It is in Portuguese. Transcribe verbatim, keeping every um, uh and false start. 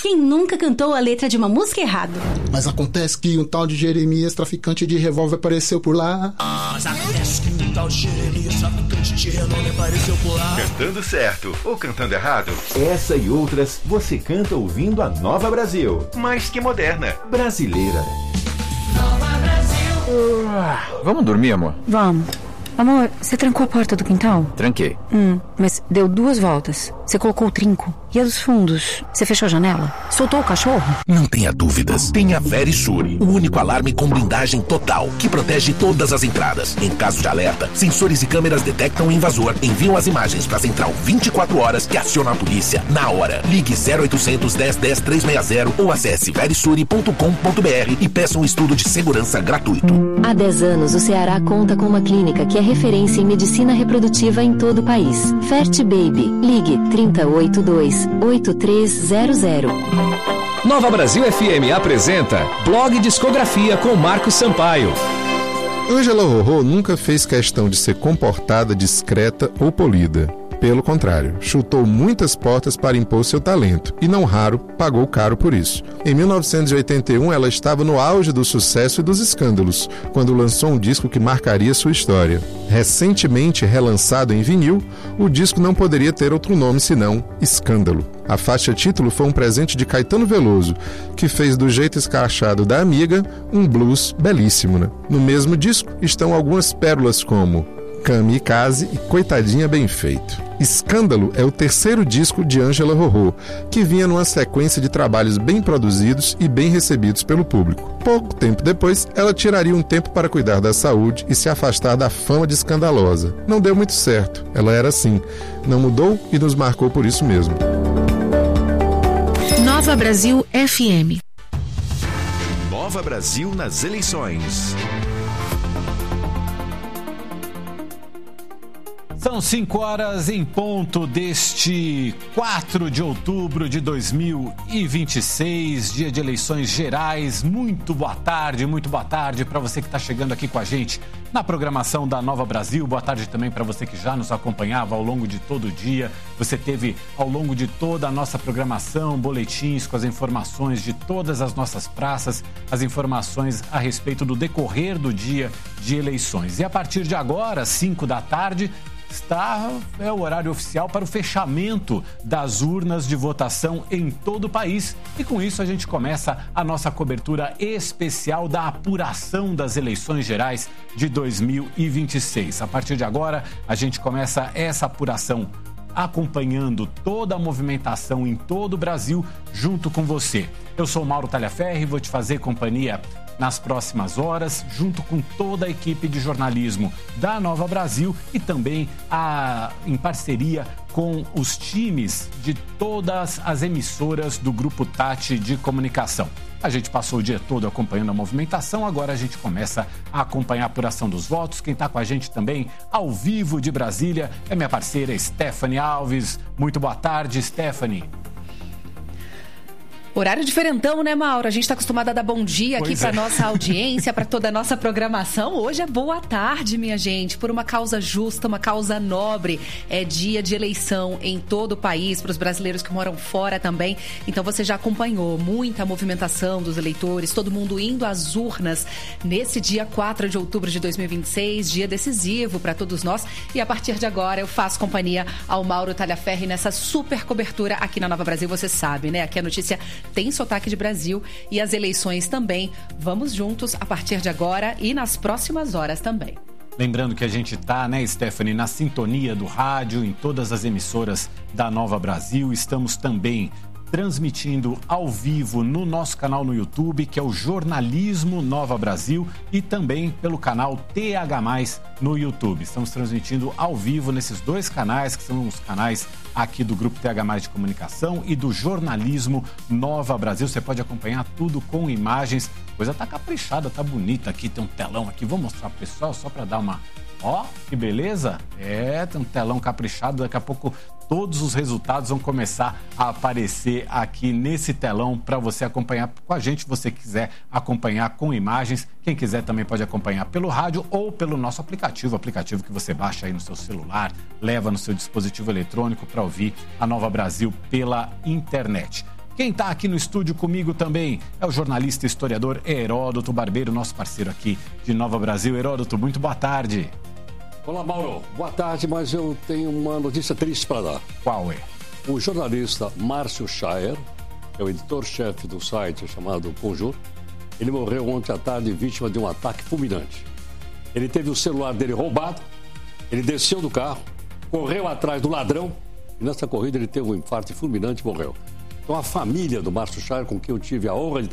Quem nunca cantou a letra de uma música errado? Mas acontece que um tal de Jeremias, traficante de revólver, apareceu por lá. Mas acontece que um tal de Jeremias, traficante de renome, apareceu por lá. Cantando certo ou cantando errado? Essa e outras você canta ouvindo a Nova Brasil. Mais que moderna. Brasileira. Nova Brasil. Uh, vamos dormir, amor? Vamos. Amor, você trancou a porta do quintal? Tranquei. Hum, mas deu duas voltas. Você colocou o trinco. E a dos fundos? Você fechou a janela? Soltou o cachorro? Não tenha dúvidas. Tenha Verisure, o único alarme com blindagem total, que protege todas as entradas. Em caso de alerta, sensores e câmeras detectam o invasor, enviam as imagens para a central vinte e quatro horas que aciona a polícia na hora. Ligue zero oitocentos, dez, dez, trezentos e sessenta ou acesse verisure ponto com ponto b r e peça um estudo de segurança gratuito. Há dez anos, o Ceará conta com uma clínica que é referência em medicina reprodutiva em todo o país. Fert Baby. Ligue trinta e oito, dois, oito três zero zero. Nova Brasil F M apresenta Blog Discografia com Marcos Sampaio. Ângela Rorô nunca fez questão de ser comportada, discreta ou polida. Pelo contrário, chutou muitas portas para impor seu talento e, não raro, pagou caro por isso. Em mil novecentos e oitenta e um, ela estava no auge do sucesso e dos escândalos, quando lançou um disco que marcaria sua história. Recentemente relançado em vinil, o disco não poderia ter outro nome senão Escândalo. A faixa título foi um presente de Caetano Veloso, que fez do jeito escrachado da amiga um blues belíssimo, né? No mesmo disco estão algumas pérolas como Kamikaze e Coitadinha Bem Feito. Escândalo é o terceiro disco de Ângela Rorô, que vinha numa sequência de trabalhos bem produzidos e bem recebidos pelo público. Pouco tempo depois, ela tiraria um tempo para cuidar da saúde e se afastar da fama de escandalosa. Não deu muito certo. Ela era assim. Não mudou e nos marcou por isso mesmo. Nova Brasil F M. Nova Brasil nas eleições. São cinco horas em ponto deste quatro de outubro de dois mil e vinte e seis, dia de eleições gerais. Muito boa tarde, muito boa tarde para você que está chegando aqui com a gente na programação da Nova Brasil. Boa tarde também para você que já nos acompanhava ao longo de todo o dia. Você teve ao longo de toda a nossa programação boletins com as informações de todas as nossas praças, as informações a respeito do decorrer do dia de eleições. E a partir de agora, cinco da tarde, está é o horário oficial para o fechamento das urnas de votação em todo o país. E com isso a gente começa a nossa cobertura especial da apuração das eleições gerais de dois mil e vinte e seis. A partir de agora, a gente começa essa apuração acompanhando toda a movimentação em todo o Brasil junto com você. Eu sou Mauro Talhaferri e vou te fazer companhia nas próximas horas, junto com toda a equipe de jornalismo da Nova Brasil e também a, em parceria com os times de todas as emissoras do Grupo Tati de Comunicação. A gente passou o dia todo acompanhando a movimentação, agora a gente começa a acompanhar a apuração dos votos. Quem está com a gente também ao vivo de Brasília é minha parceira Stephanie Alves. Muito boa tarde, Stephanie. Horário diferentão, né, Mauro? A gente está acostumado a dar bom dia aqui para é. nossa audiência, para toda a nossa programação. Hoje é boa tarde, minha gente, por uma causa justa, uma causa nobre. É dia de eleição em todo o país, para os brasileiros que moram fora também. Então você já acompanhou muita movimentação dos eleitores, todo mundo indo às urnas nesse dia quatro de outubro de dois mil e vinte e seis, dia decisivo para todos nós. E a partir de agora eu faço companhia ao Mauro Talhaferri nessa super cobertura aqui na Nova Brasil, você sabe, né? Aqui a notícia tem sotaque de Brasil e as eleições também. Vamos juntos a partir de agora e nas próximas horas também. Lembrando que a gente está, né, Stephanie, na sintonia do rádio, em todas as emissoras da Nova Brasil. Estamos também transmitindo ao vivo no nosso canal no YouTube, que é o Jornalismo Nova Brasil, e também pelo canal T H mais no YouTube. Estamos transmitindo ao vivo nesses dois canais, que são os canais aqui do Grupo T H mais de Comunicação e do Jornalismo Nova Brasil. Você pode acompanhar tudo com imagens. A coisa tá caprichada, tá bonita aqui, tem um telão aqui. Vou mostrar pro pessoal só para dar uma... Ó, que beleza! É, tem um telão caprichado, daqui a pouco todos os resultados vão começar a aparecer aqui nesse telão para você acompanhar com a gente, se você quiser acompanhar com imagens. Quem quiser também pode acompanhar pelo rádio ou pelo nosso aplicativo, aplicativo que você baixa aí no seu celular, leva no seu dispositivo eletrônico para ouvir a Nova Brasil pela internet. Quem está aqui no estúdio comigo também é o jornalista e historiador Heródoto Barbeiro, nosso parceiro aqui de Nova Brasil. Heródoto, muito boa tarde. Olá, Mauro. Boa tarde, mas eu tenho uma notícia triste para dar. Qual é? O jornalista Márcio Schaer, que é o editor-chefe do site chamado Conjur, ele morreu ontem à tarde vítima de um ataque fulminante. Ele teve o celular dele roubado, ele desceu do carro, correu atrás do ladrão e nessa corrida ele teve um infarto fulminante e morreu. Então a família do Márcio Schaer, com quem eu tive a honra de